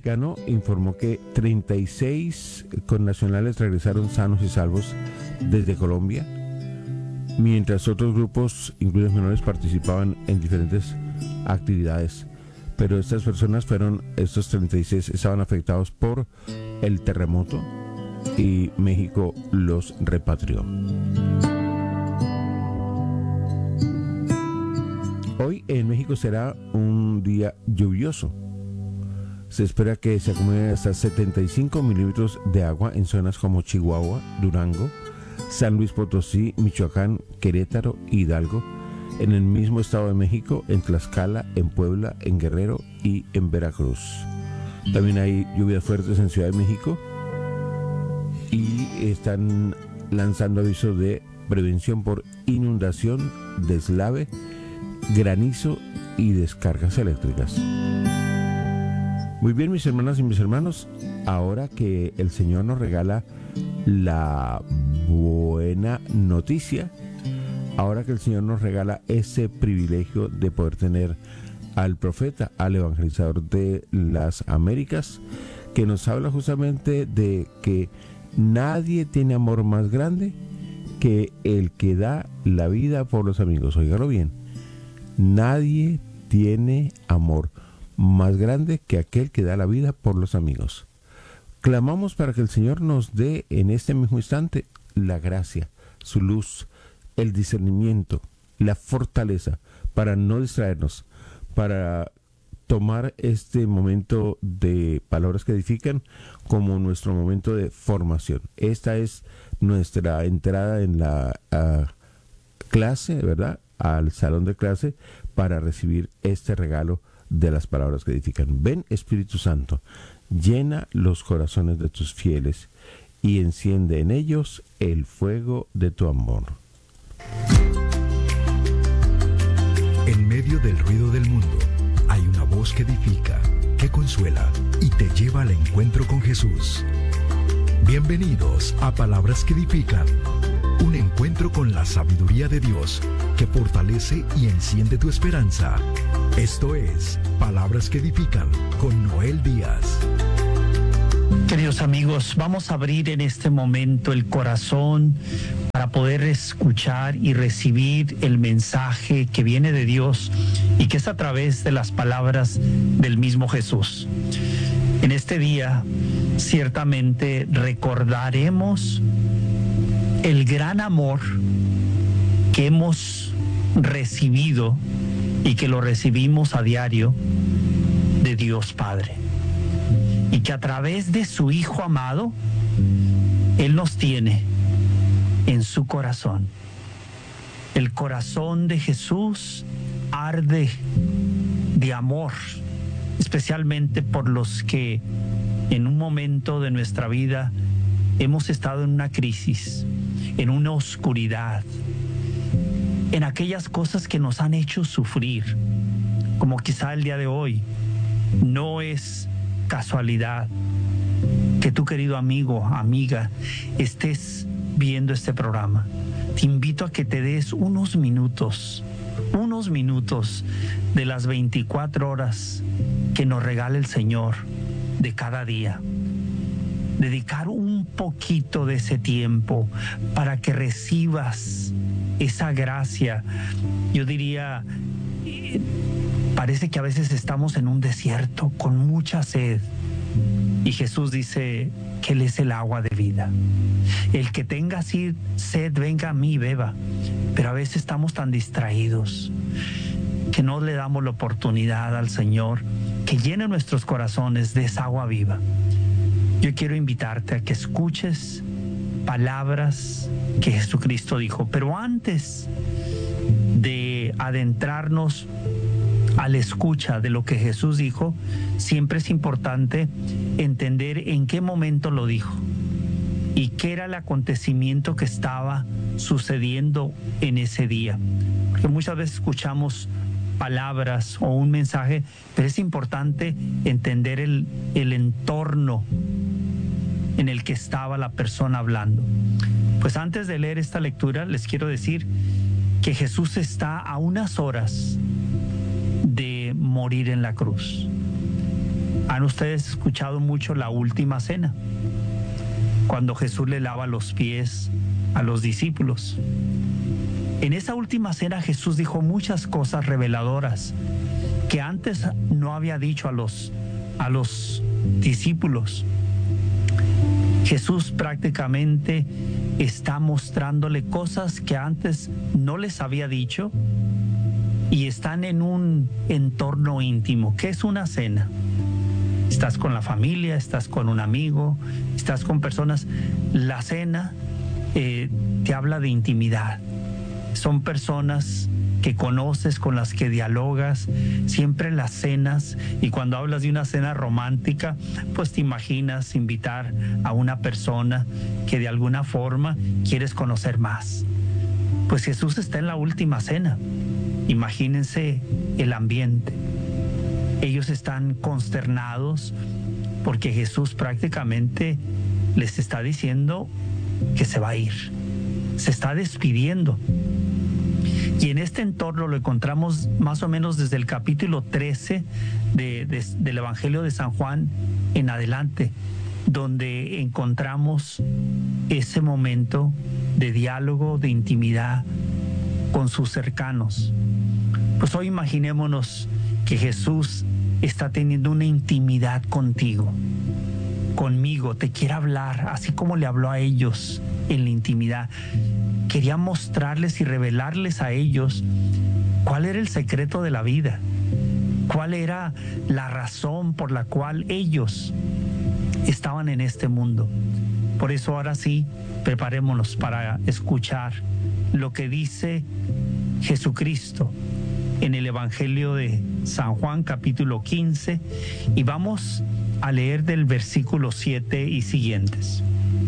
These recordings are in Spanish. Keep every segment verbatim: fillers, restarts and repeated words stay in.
Vaticano informó que treinta y seis connacionales regresaron sanos y salvos desde Colombia, mientras otros grupos, incluidos menores, participaban en diferentes actividades. Pero estas personas fueron, estos treinta y seis estaban afectados por el terremoto y México los repatrió. Hoy en México será un día lluvioso. Se espera que se acumulen hasta setenta y cinco milímetros de agua en zonas como Chihuahua, Durango, San Luis Potosí, Michoacán, Querétaro e Hidalgo, en el mismo Estado de México, en Tlaxcala, en Puebla, en Guerrero y en Veracruz. También hay lluvias fuertes en Ciudad de México y están lanzando avisos de prevención por inundación, deslave, granizo y descargas eléctricas. Muy bien, mis hermanas y mis hermanos, ahora que el Señor nos regala la buena noticia, ahora que el Señor nos regala ese privilegio de poder tener al profeta, al evangelizador de las Américas, que nos habla justamente de que nadie tiene amor más grande que el que da la vida por los amigos. Óigalo bien, nadie tiene amor más grande que aquel que da la vida por los amigos. Clamamos para que el Señor nos dé en este mismo instante la gracia, su luz, el discernimiento, la fortaleza para no distraernos, para tomar este momento de palabras que edifican como nuestro momento de formación. Esta es nuestra entrada en la uh, clase, ¿verdad? Al salón de clase para recibir este regalo de las palabras que edifican. Ven, Espíritu Santo, llena los corazones de tus fieles y enciende en ellos el fuego de tu amor. En medio del ruido del mundo hay una voz que edifica, que consuela y te lleva al encuentro con Jesús. Bienvenidos a Palabras que Edifican, un encuentro con la sabiduría de Dios que fortalece y enciende tu esperanza. Esto es Palabras que Edifican con Noel Díaz. Queridos amigos, vamos a abrir en este momento el corazón para poder escuchar y recibir el mensaje que viene de Dios y que es a través de las palabras del mismo Jesús. En este día, ciertamente recordaremos el gran amor que hemos recibido y que lo recibimos a diario de Dios Padre. Y que a través de su Hijo amado, Él nos tiene en su corazón. El corazón de Jesús arde de amor, especialmente por los que en un momento de nuestra vida hemos estado en una crisis, en una oscuridad, en aquellas cosas que nos han hecho sufrir, como quizá el día de hoy. No es casualidad que tú, querido amigo, amiga, estés viendo este programa. Te invito a que te des unos minutos, unos minutos de las veinticuatro horas que nos regala el Señor de cada día. Dedicar un poquito de ese tiempo para que recibas esa gracia. Yo diría, eh, parece que a veces estamos en un desierto con mucha sed y Jesús dice que Él es el agua de vida. El que tenga sed, venga a mí y beba. Pero a veces estamos tan distraídos que no le damos la oportunidad al Señor que llene nuestros corazones de esa agua viva. Yo quiero invitarte a que escuches palabras que Jesucristo dijo, pero antes de adentrarnos a la escucha de lo que Jesús dijo, siempre es importante entender en qué momento lo dijo y qué era el acontecimiento que estaba sucediendo en ese día. Porque muchas veces escuchamos palabras o un mensaje, pero es importante entender el, el entorno en el que estaba la persona hablando. Pues antes de leer esta lectura, les quiero decir que Jesús está a unas horas de morir en la cruz. ¿Han ustedes escuchado mucho la última cena? Cuando Jesús le lava los pies a los discípulos. En esa última cena Jesús dijo muchas cosas reveladoras que antes no había dicho a los, a los discípulos. Jesús prácticamente está mostrándole cosas que antes no les había dicho y están en un entorno íntimo. ¿Qué es una cena? Estás con la familia, estás con un amigo, estás con personas. La cena eh, te habla de intimidad. Son personas que conoces, con las que dialogas, siempre las cenas, y cuando hablas de una cena romántica, pues te imaginas invitar a una persona que de alguna forma quieres conocer más. Pues Jesús está en la última cena. Imagínense el ambiente. Ellos están consternados porque Jesús prácticamente les está diciendo que se va a ir, se está despidiendo. Y en este entorno lo encontramos más o menos desde el capítulo trece de, de, del Evangelio de San Juan en adelante, donde encontramos ese momento de diálogo, de intimidad con sus cercanos. Pues hoy imaginémonos que Jesús está teniendo una intimidad contigo, conmigo, te quiere hablar, así como le habló a ellos en la intimidad. Quería mostrarles y revelarles a ellos cuál era el secreto de la vida, cuál era la razón por la cual ellos estaban en este mundo. Por eso ahora sí, preparémonos para escuchar lo que dice Jesucristo en el Evangelio de San Juan, capítulo quince, y vamos a leer del versículo siete y siguientes.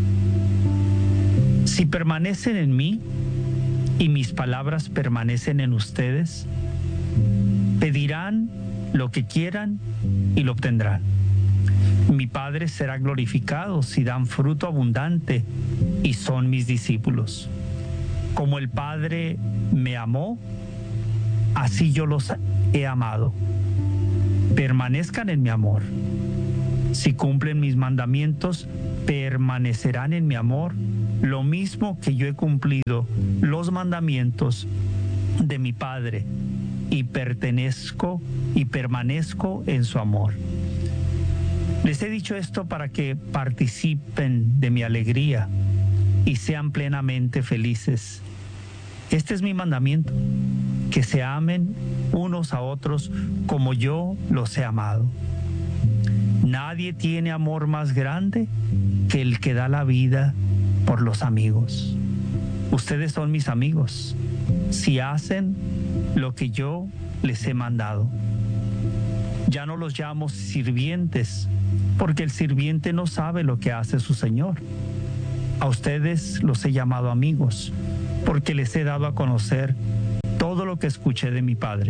Si permanecen en mí y mis palabras permanecen en ustedes, pedirán lo que quieran y lo obtendrán. Mi Padre será glorificado si dan fruto abundante y son mis discípulos. Como el Padre me amó, así yo los he amado. Permanezcan en mi amor. Si cumplen mis mandamientos, permanecerán en mi amor, lo mismo que yo he cumplido los mandamientos de mi Padre y pertenezco y permanezco en su amor. Les he dicho esto para que participen de mi alegría y sean plenamente felices. Este es mi mandamiento, que se amen unos a otros como yo los he amado. Nadie tiene amor más grande que el que da la vida por los amigos. Ustedes son mis amigos si hacen lo que yo les he mandado. Ya no los llamo sirvientes, porque el sirviente no sabe lo que hace su Señor. A ustedes los he llamado amigos, porque les he dado a conocer todo lo que escuché de mi Padre.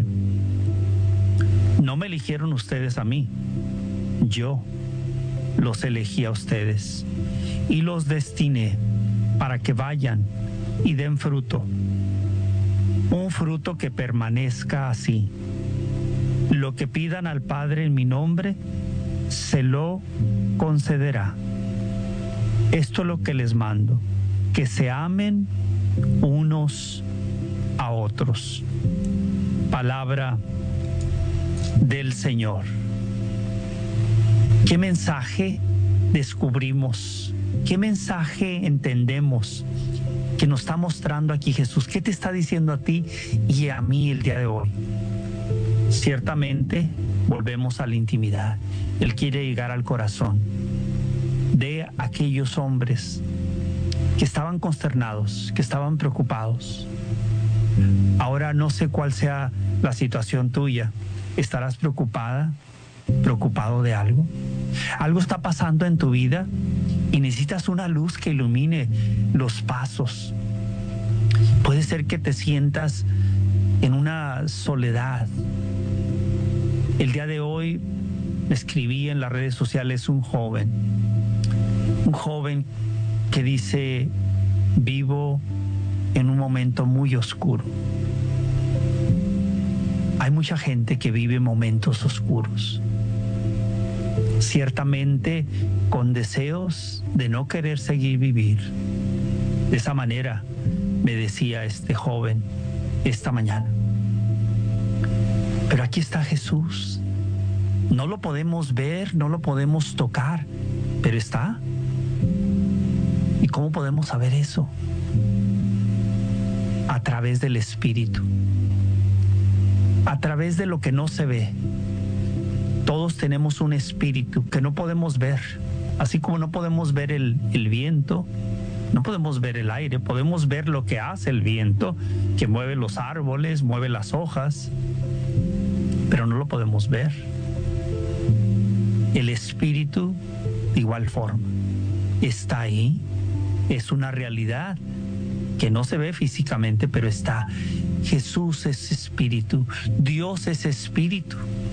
No me eligieron ustedes a mí, yo los elegí a ustedes y los destiné para que vayan y den fruto, un fruto que permanezca así. Lo que pidan al Padre en mi nombre, se lo concederá. Esto es lo que les mando, que se amen unos a otros. Palabra del Señor. ¿Qué mensaje descubrimos? ¿Qué mensaje entendemos que nos está mostrando aquí Jesús? ¿Qué te está diciendo a ti y a mí el día de hoy? Ciertamente volvemos a la intimidad. Él quiere llegar al corazón de aquellos hombres que estaban consternados, que estaban preocupados. Ahora no sé cuál sea la situación tuya. ¿Estarás preocupada, preocupado de algo? Algo está pasando en tu vida y necesitas una luz que ilumine los pasos. Puede ser que te sientas en una soledad. El día de hoy me escribí en las redes sociales un joven, un joven que dice: vivo en un momento muy oscuro. Hay mucha gente que vive momentos oscuros. ciertamente con deseos de no querer seguir vivir. De esa manera me decía este joven esta mañana. Pero aquí está Jesús. No lo podemos ver, no lo podemos tocar, pero está. ¿Y cómo podemos saber eso? A través del Espíritu, a través de lo que no se ve. Todos tenemos un espíritu que no podemos ver, así como no podemos ver el, el viento, no podemos ver el aire, podemos ver lo que hace el viento, que mueve los árboles, mueve las hojas, pero no lo podemos ver. El espíritu, de igual forma, está ahí, es una realidad que no se ve físicamente, pero está. Jesús es espíritu, Dios es espíritu.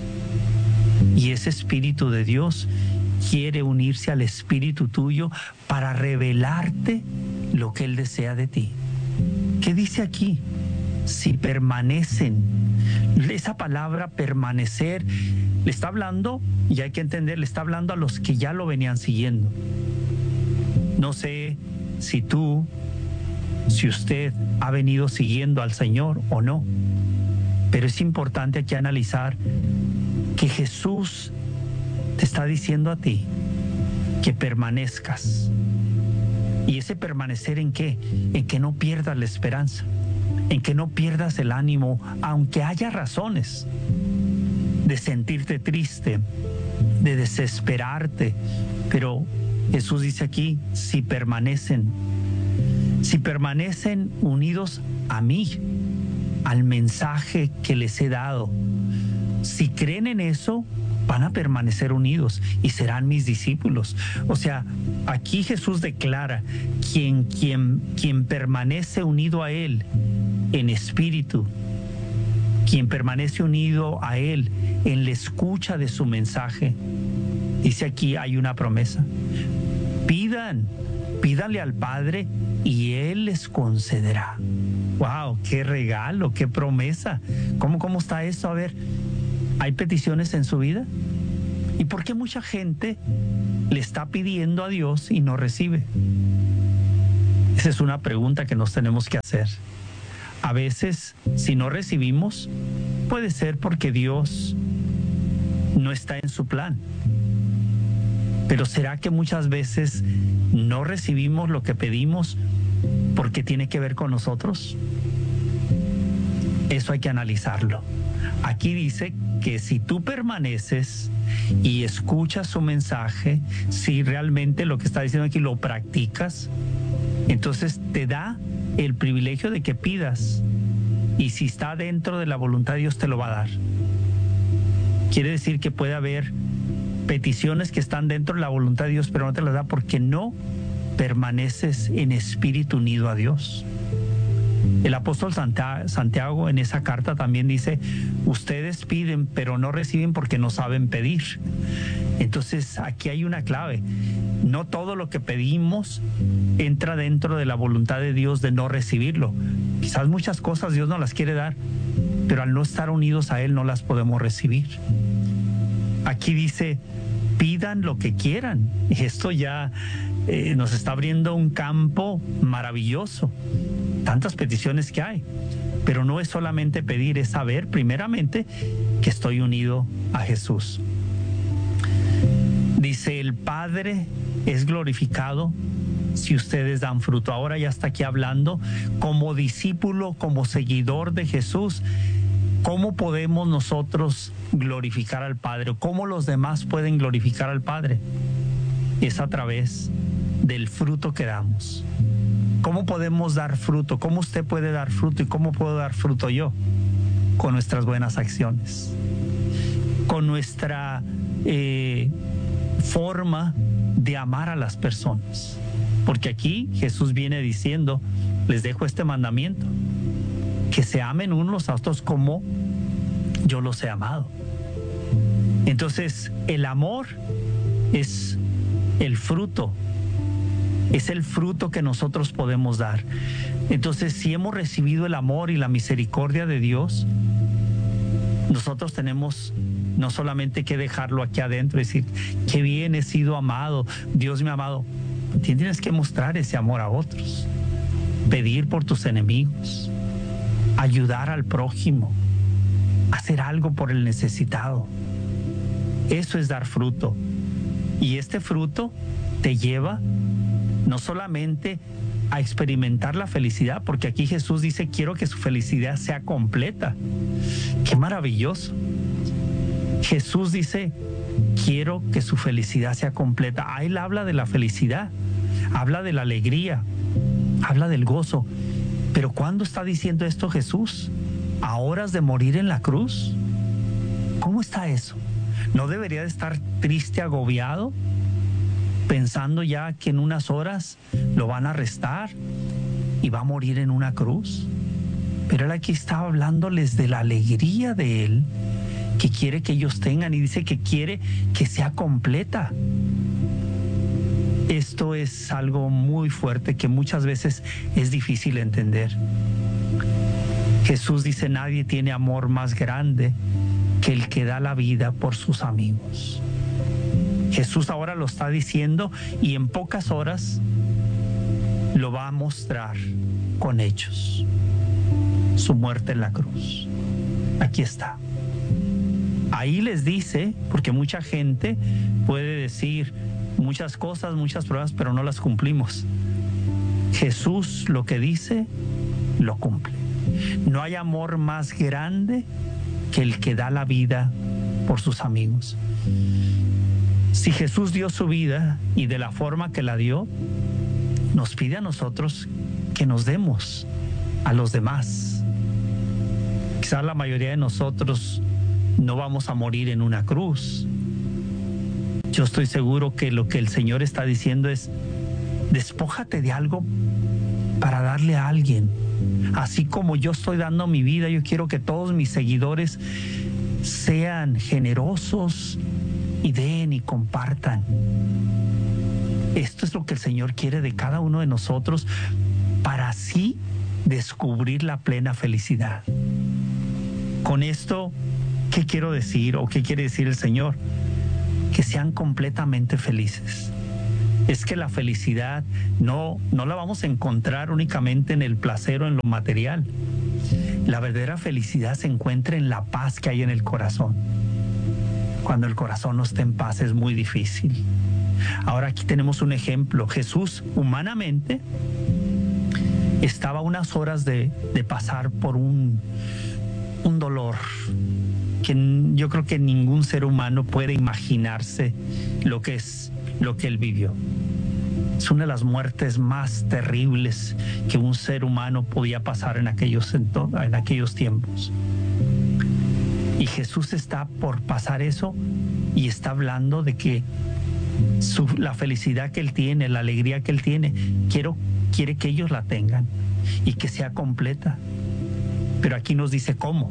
Y ese Espíritu de Dios quiere unirse al espíritu tuyo para revelarte lo que Él desea de ti. ¿Qué dice aquí? Si permanecen. Esa palabra permanecer le está hablando, y hay que entender, le está hablando a los que ya lo venían siguiendo. No sé si tú, si usted ha venido siguiendo al Señor o no, pero es importante aquí analizar que Jesús te está diciendo a ti que permanezcas. ¿Y ese permanecer en qué? En que no pierdas la esperanza, en que no pierdas el ánimo, aunque haya razones de sentirte triste, de desesperarte. Pero Jesús dice aquí, si permanecen, si permanecen unidos a mí, al mensaje que les he dado, si creen en eso, van a permanecer unidos y serán mis discípulos. O sea, aquí Jesús declara, quien, quien, quien permanece unido a Él en espíritu, quien permanece unido a Él en la escucha de su mensaje, dice aquí hay una promesa. Pidan, pídanle al Padre y Él les concederá. ¡Wow! ¡Qué regalo! ¡Qué promesa! ¿Cómo, cómo está eso? A ver, ¿hay peticiones en su vida? ¿Y por qué mucha gente le está pidiendo a Dios y no recibe? Esa es una pregunta que nos tenemos que hacer. A veces, si no recibimos, puede ser porque Dios no está en su plan. Pero ¿será que muchas veces no recibimos lo que pedimos porque tiene que ver con nosotros? Eso hay que analizarlo. Aquí dice que si tú permaneces y escuchas su mensaje, si realmente lo que está diciendo aquí lo practicas, entonces te da el privilegio de que pidas, y si está dentro de la voluntad de Dios te lo va a dar. Quiere decir que puede haber peticiones que están dentro de la voluntad de Dios, pero no te las da porque no permaneces en espíritu unido a Dios. El apóstol Santiago en esa carta también dice, ustedes piden pero no reciben porque no saben pedir. Entonces aquí hay una clave. No todo lo que pedimos entra dentro de la voluntad de Dios de no recibirlo. Quizás muchas cosas Dios no las quiere dar, pero al no estar unidos a Él no las podemos recibir. Aquí dice, pidan lo que quieran. Esto ya eh, nos está abriendo un campo maravilloso. Tantas peticiones que hay, pero no es solamente pedir, es saber primeramente que estoy unido a Jesús. Dice, el Padre es glorificado si ustedes dan fruto. Ahora ya está aquí hablando como discípulo, como seguidor de Jesús. ¿Cómo podemos nosotros glorificar al Padre? ¿Cómo los demás pueden glorificar al Padre? Es a través del fruto que damos. ¿Cómo podemos dar fruto? ¿Cómo usted puede dar fruto y cómo puedo dar fruto yo? Con nuestras buenas acciones, con nuestra eh, forma de amar a las personas. Porque aquí Jesús viene diciendo, les dejo este mandamiento, que se amen unos a otros como yo los he amado. Entonces, el amor es el fruto, es el fruto que nosotros podemos dar. Entonces, si hemos recibido el amor y la misericordia de Dios, nosotros tenemos no solamente que dejarlo aquí adentro, decir, qué bien he sido amado, Dios me ha amado. Tienes que mostrar ese amor a otros, pedir por tus enemigos, ayudar al prójimo, hacer algo por el necesitado. Eso es dar fruto. Y este fruto te lleva no solamente a experimentar la felicidad, porque aquí Jesús dice, quiero que su felicidad sea completa. ¡Qué maravilloso! Jesús dice, quiero que su felicidad sea completa. Ah, Él habla de la felicidad, habla de la alegría, habla del gozo. Pero ¿cuándo está diciendo esto Jesús? ¿A horas de morir en la cruz? ¿Cómo está eso? ¿No debería de estar triste, agobiado, pensando ya que en unas horas lo van a arrestar y va a morir en una cruz? Pero Él aquí estaba hablándoles de la alegría de Él, que quiere que ellos tengan, y dice que quiere que sea completa. Esto es algo muy fuerte que muchas veces es difícil entender. Jesús dice, nadie tiene amor más grande que el que da la vida por sus amigos. Jesús ahora lo está diciendo y en pocas horas lo va a mostrar con hechos. Su muerte en la cruz. Aquí está. Ahí les dice, porque mucha gente puede decir muchas cosas, muchas pruebas, pero no las cumplimos. Jesús lo que dice, lo cumple. No hay amor más grande que el que da la vida por sus amigos. Si Jesús dio su vida y de la forma que la dio, nos pide a nosotros que nos demos a los demás. Quizás la mayoría de nosotros no vamos a morir en una cruz. Yo estoy seguro que lo que el Señor está diciendo es, despójate de algo para darle a alguien. Así como yo estoy dando mi vida, yo quiero que todos mis seguidores sean generosos y den y compartan. Esto es lo que el Señor quiere de cada uno de nosotros para así descubrir la plena felicidad. Con esto, ¿qué quiero decir o qué quiere decir el Señor? Que sean completamente felices. Es que la felicidad no, no la vamos a encontrar únicamente en el placer o en lo material. La verdadera felicidad se encuentra en la paz que hay en el corazón. Cuando el corazón no está en paz es muy difícil. Ahora aquí tenemos un ejemplo. Jesús humanamente estaba a unas horas de, de pasar por un, un dolor que yo creo que ningún ser humano puede imaginarse lo que es lo que él vivió. Es una de las muertes más terribles que un ser humano podía pasar en aquellos, en aquellos tiempos. Y Jesús está por pasar eso y está hablando de que su, la felicidad que él tiene, la alegría que él tiene, quiero, quiere que ellos la tengan y que sea completa. Pero aquí nos dice cómo.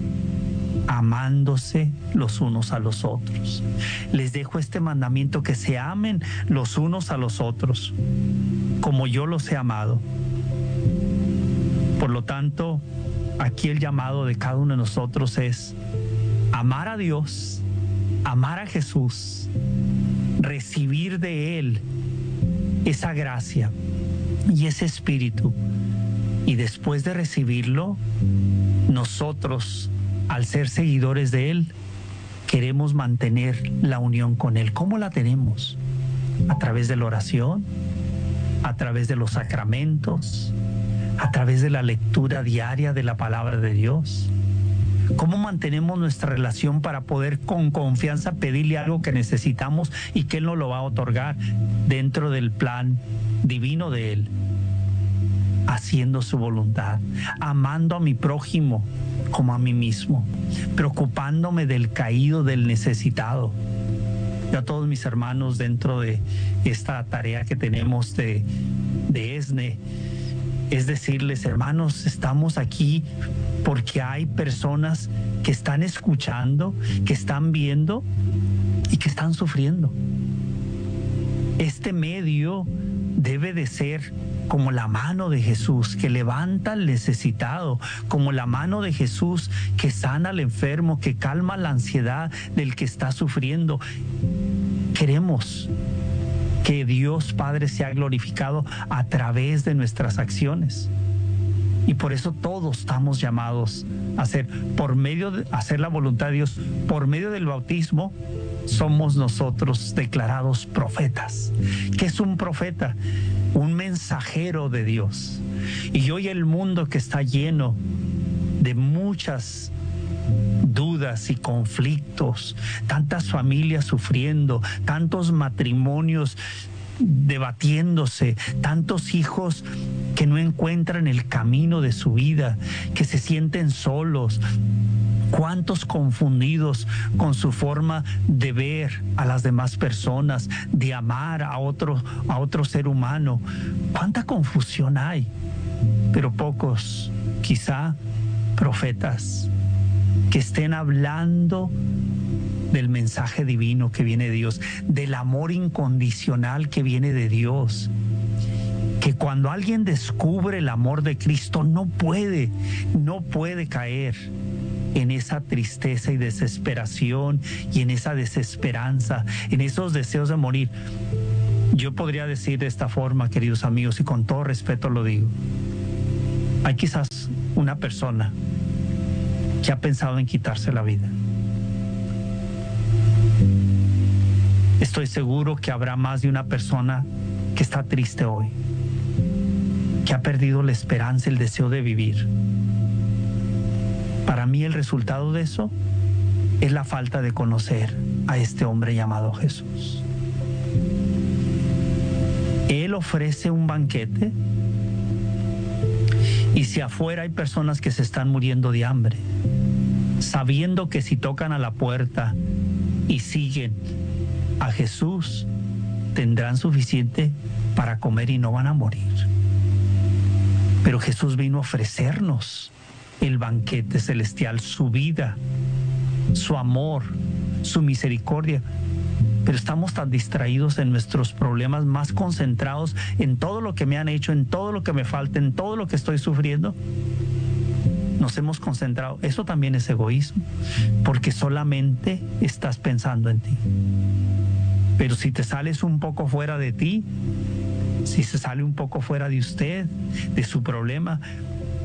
Amándose los unos a los otros. Les dejo este mandamiento, que se amen los unos a los otros, como yo los he amado. Por lo tanto, aquí el llamado de cada uno de nosotros es amar a Dios, amar a Jesús, recibir de Él esa gracia y ese espíritu. Y después de recibirlo, nosotros, al ser seguidores de Él, queremos mantener la unión con Él. ¿Cómo la tenemos? A través de la oración, a través de los sacramentos, a través de la lectura diaria de la palabra de Dios. ¿Cómo mantenemos nuestra relación para poder con confianza pedirle algo que necesitamos y que Él nos lo va a otorgar dentro del plan divino de Él? Haciendo su voluntad, amando a mi prójimo como a mí mismo, preocupándome del caído, del necesitado. Yo a todos mis hermanos dentro de esta tarea que tenemos de, de E S N E, es decirles, hermanos, estamos aquí porque hay personas que están escuchando, que están viendo y que están sufriendo. Este medio debe de ser como la mano de Jesús que levanta al necesitado, como la mano de Jesús que sana al enfermo, que calma la ansiedad del que está sufriendo. Queremos que Dios Padre sea glorificado a través de nuestras acciones. Y por eso todos estamos llamados a hacer, por medio de hacer la voluntad de Dios, por medio del bautismo, somos nosotros declarados profetas. ¿Qué es un profeta? Un mensajero de Dios. Y hoy el mundo que está lleno de muchas dudas y conflictos, tantas familias sufriendo, tantos matrimonios debatiéndose, tantos hijos que no encuentran el camino de su vida, que se sienten solos, cuántos confundidos con su forma de ver a las demás personas, de amar a otro, a otro ser humano. Cuánta confusión hay, pero pocos, quizá, profetas que estén hablando del mensaje divino que viene de Dios, del amor incondicional que viene de Dios. Que cuando alguien descubre el amor de Cristo no puede, no puede caer en esa tristeza y desesperación y en esa desesperanza, en esos deseos de morir. Yo podría decir de esta forma, queridos amigos, y con todo respeto lo digo, hay quizás una persona que ha pensado en quitarse la vida. Estoy seguro que habrá más de una persona que está triste hoy, que ha perdido la esperanza, el deseo de vivir. Para mí el resultado de eso es la falta de conocer a este hombre llamado Jesús. Él ofrece un banquete y si afuera hay personas que se están muriendo de hambre, sabiendo que si tocan a la puerta y siguen a Jesús, tendrán suficiente para comer y no van a morir. Pero Jesús vino a ofrecernos el banquete celestial, su vida, su amor, su misericordia. Pero estamos tan distraídos en nuestros problemas, más concentrados en todo lo que me han hecho, en todo lo que me falta, en todo lo que estoy sufriendo. Nos hemos concentrado. Eso también es egoísmo, porque solamente estás pensando en ti. Pero si te sales un poco fuera de ti, si se sale un poco fuera de usted, de su problema,